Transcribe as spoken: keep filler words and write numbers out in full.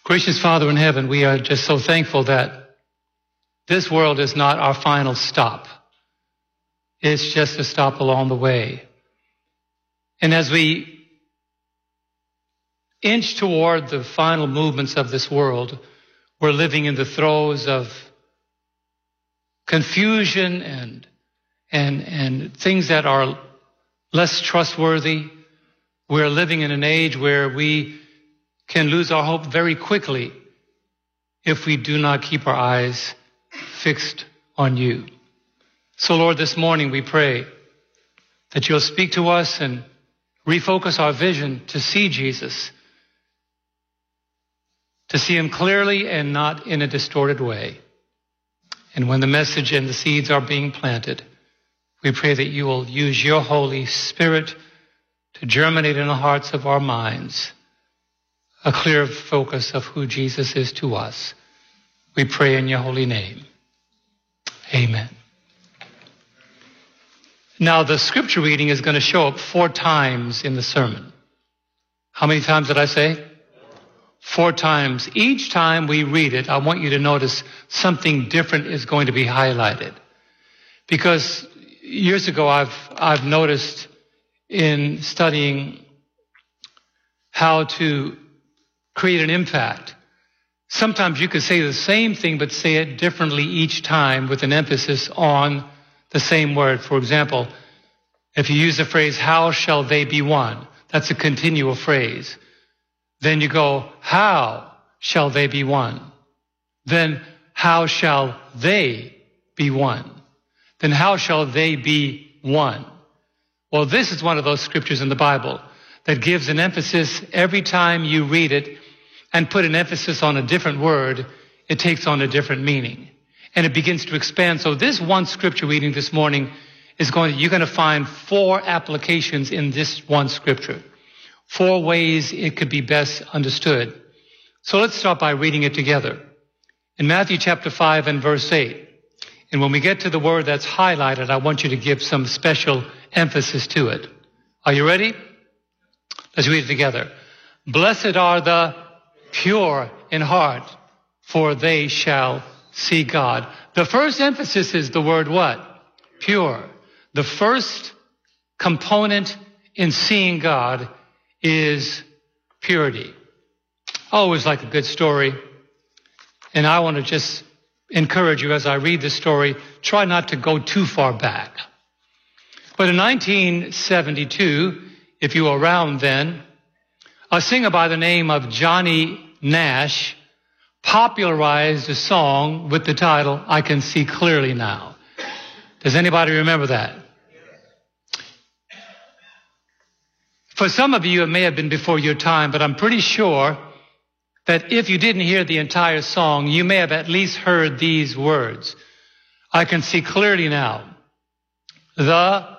Gracious Father in heaven, we are just so thankful that this world is not our final stop. It's just a stop along the way. And as we inch toward the final movements of this world, we're living in the throes of confusion and and and things that are less trustworthy. We're living in an age where we can lose our hope very quickly if we do not keep our eyes fixed on you. So, Lord, this morning we pray that you'll speak to us and refocus our vision to see Jesus, to see him clearly and not in a distorted way. And when the message and the seeds are being planted, we pray that you will use your Holy Spirit to germinate in the hearts of our minds a clear focus of who Jesus is to us. We pray in your holy name. Amen. Now, the scripture reading is going to show up four times in the sermon. How many times did I say? Four times. Each time we read it, I want you to notice something different is going to be highlighted. Because years ago, I've, I've noticed in studying how to create an impact, sometimes you could say the same thing, but say it differently each time with an emphasis on the same word. For example, if you use the phrase, how shall they be one? That's a continual phrase. Then you go, how shall they be one? Then how shall they be one? Then how shall they be one? Well, this is one of those scriptures in the Bible that gives an emphasis every time you read it and put an emphasis on a different word, it takes on a different meaning. And it begins to expand. So this one scripture reading this morning is going to, you're going to find four applications in this one scripture. Four ways it could be best understood. So let's start by reading it together. In Matthew chapter five and verse eight. And when we get to the word that's highlighted, I want you to give some special emphasis to it. Are you ready? Let's read it together. Blessed are the pure in heart, for they shall see God. The first emphasis is the word what? Pure. The first component in seeing God is purity. I always like a good story, and I want to just encourage you as I read this story, try not to go too far back. But in nineteen seventy-two, if you were around then, a singer by the name of Johnny Nash popularized a song with the title, I Can See Clearly Now. Does anybody remember that? For some of you, it may have been before your time, but I'm pretty sure that if you didn't hear the entire song, you may have at least heard these words. I can see clearly now. The